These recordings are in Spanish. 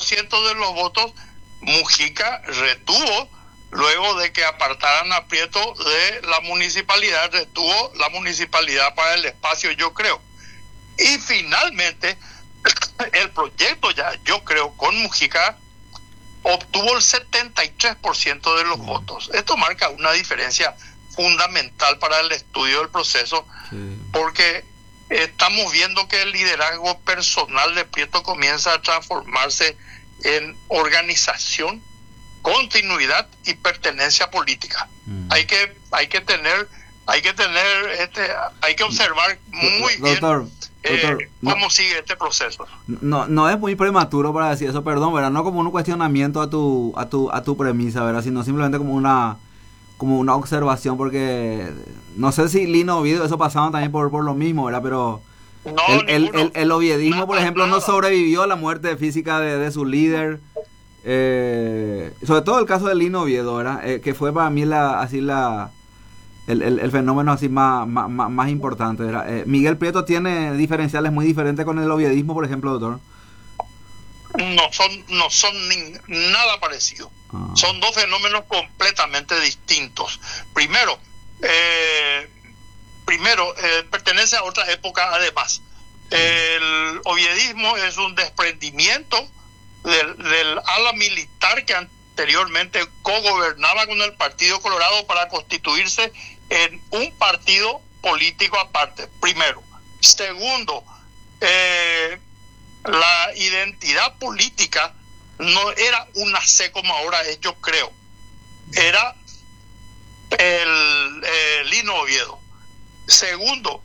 10% de los votos Mujica retuvo luego de que apartaran a Prieto de la municipalidad, retuvo la municipalidad para el espacio Yo Creo. Y finalmente, el proyecto Yo Creo con Mujica obtuvo el 73% de los votos. Esto marca una diferencia fundamental para el estudio del proceso, porque estamos viendo que el liderazgo personal de Prieto comienza a transformarse en organización, continuidad y pertenencia política. Hay que observar muy doctor, bien cómo sigue este proceso. No es muy prematuro para decir eso, perdón, ¿verdad? No como un cuestionamiento a tu premisa, ¿verdad? Sino simplemente como una observación, porque no sé si Lino Oviedo eso pasaba también por lo mismo, ¿verdad? Pero el oviedismo, por ejemplo, no sobrevivió a la muerte física de su líder, sobre todo el caso de Lino Oviedo, ¿verdad? Que fue para mí el fenómeno así más importante, ¿verdad? Miguel Prieto tiene diferenciales muy diferentes con el oviedismo, por ejemplo, doctor. No son nada parecidos. Son dos fenómenos completamente distintos. Primero, pertenece a otra época además. El oviedismo es un desprendimiento del ala militar que anteriormente cogobernaba con el Partido Colorado para constituirse en un partido político aparte, primero. Segundo, la identidad política no era una C como ahora es Yo Creo, era el Lino Oviedo. Segundo,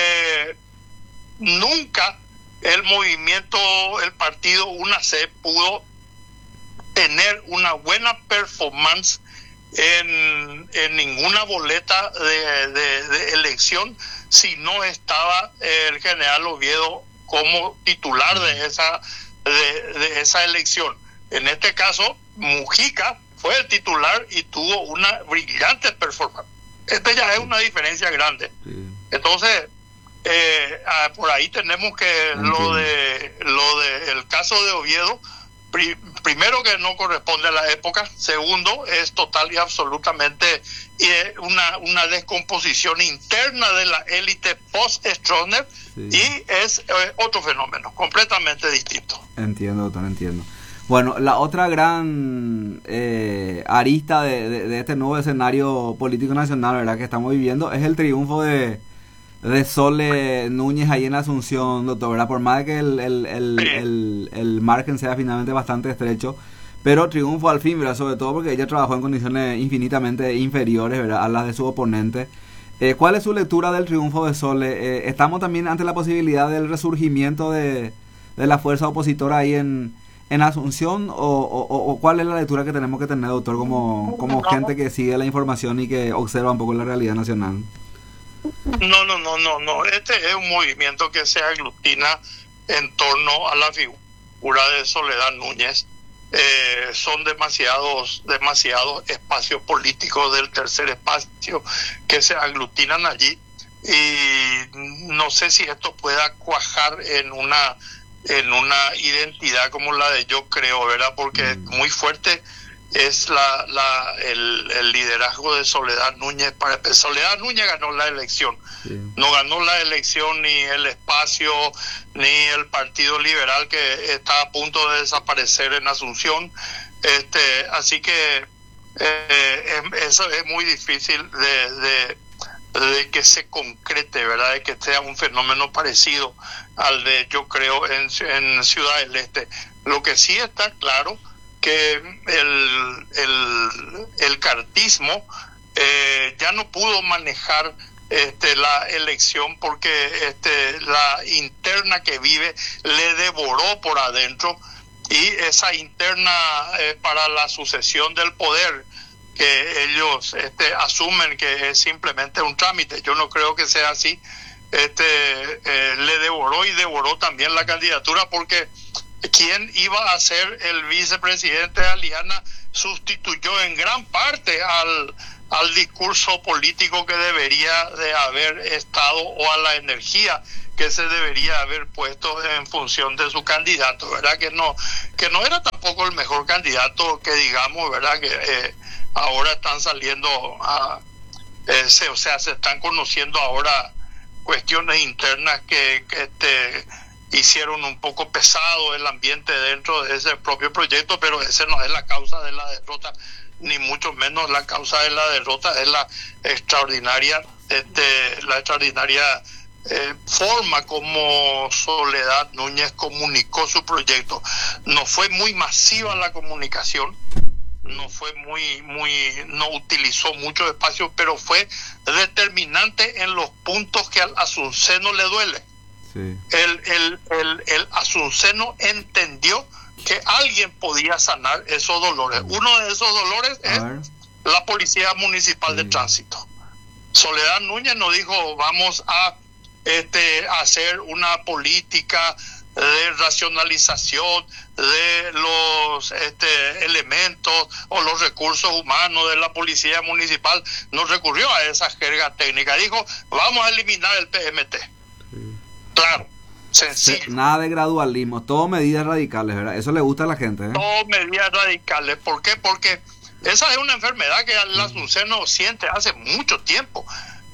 nunca el movimiento, el partido Una C pudo tener una buena performance en ninguna boleta de elección si no estaba el general Oviedo como titular de esa elección. En este caso, Mujica fue el titular y tuvo una brillante performance. Esta ya es una diferencia grande. Entonces, por ahí tenemos que lo de el caso de Oviedo, primero que no corresponde a la época, segundo es total y absolutamente una descomposición interna de la élite post-Stroessner, y es otro fenómeno completamente distinto. Entiendo, doctor, entiendo. Bueno, la otra gran arista de este nuevo escenario político nacional, ¿verdad?, que estamos viviendo, es el triunfo de Sole Núñez ahí en Asunción, doctor, ¿verdad? Por más de que el margen sea finalmente bastante estrecho, pero triunfo al fin, ¿verdad? Sobre todo porque ella trabajó en condiciones infinitamente inferiores, ¿verdad?, a las de su oponente. ¿Cuál es su lectura del triunfo de Sole? ¿Estamos también ante la posibilidad del resurgimiento de la fuerza opositora ahí en Asunción? ¿O cuál es la lectura que tenemos que tener, doctor, como gente que sigue la información y que observa un poco la realidad nacional? No. Este es un movimiento que se aglutina en torno a la figura de Soledad Núñez. Son demasiados espacios políticos del tercer espacio que se aglutinan allí, y no sé si esto pueda cuajar en una identidad como la de Yo Creo, ¿verdad? Porque muy fuerte es el liderazgo de Soledad Núñez. Soledad Núñez ganó la elección. No ganó la elección ni el espacio ni el Partido Liberal, que está a punto de desaparecer en Asunción. Así que eso es muy difícil de que se concrete, ¿verdad? De que sea un fenómeno parecido al de Yo Creo en Ciudad del Este. Lo que sí está claro que el cartismo ya no pudo manejar la elección, porque la interna que vive le devoró por adentro, y esa interna para la sucesión del poder que ellos asumen que es simplemente un trámite. Yo no creo que sea así. Le devoró, y devoró también la candidatura, porque quien iba a ser el vicepresidente de Aliana sustituyó en gran parte al discurso político que debería de haber estado, o a la energía que se debería haber puesto en función de su candidato, ¿verdad? Que no era tampoco el mejor candidato, que digamos, ¿verdad? Que ahora están saliendo se están conociendo ahora cuestiones internas que hicieron un poco pesado el ambiente dentro de ese propio proyecto, pero ese no es la causa de la derrota, ni mucho menos la causa de la derrota es la extraordinaria forma como Soledad Núñez comunicó su proyecto. No fue muy masiva la comunicación, no fue no utilizó mucho espacio, pero fue determinante en los puntos que al asunceno le duele. Sí. El asunceno entendió que alguien podía sanar esos dolores. Uno de esos dolores es la Policía Municipal de Tránsito. Soledad Núñez nos dijo, vamos a hacer una política de racionalización de los elementos o los recursos humanos de la Policía Municipal. No recurrió a esa jerga técnica, dijo, vamos a eliminar el PMT. Sí. Claro, sencillo. Nada de gradualismo, todo medidas radicales, ¿verdad? Eso le gusta a la gente, ¿eh? Todo medidas radicales. ¿Por qué? Porque esa es una enfermedad que el asunceno siente hace mucho tiempo.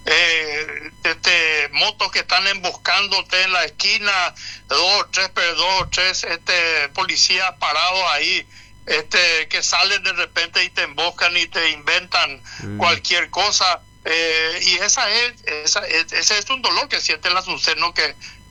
Motos que están emboscándote en la esquina, dos o tres policías parados ahí, que salen de repente y te emboscan y te inventan cualquier cosa, y ese es un dolor que siente el asunceno, que